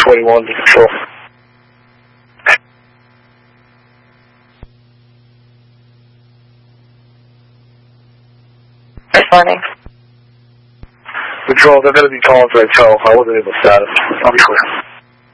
41 to control. Responding. Control, they're going to be calling for a tow. I wasn't able to status. I'll be clear.